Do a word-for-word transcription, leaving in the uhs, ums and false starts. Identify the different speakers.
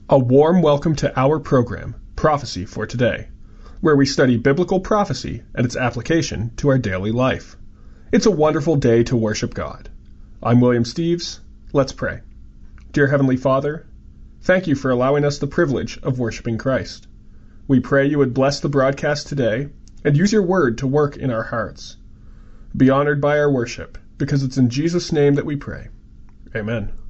Speaker 1: A warm welcome to our program, Prophecy for Today, where we study biblical prophecy and its application to our daily life. It's a wonderful day to worship God. I'm William Steves. Let's pray. Dear Heavenly Father, thank you for allowing us the privilege of worshiping Christ. We pray you would bless the broadcast today and use your word to work in our hearts. Be honored by our worship, because it's in Jesus' name that we pray. Amen.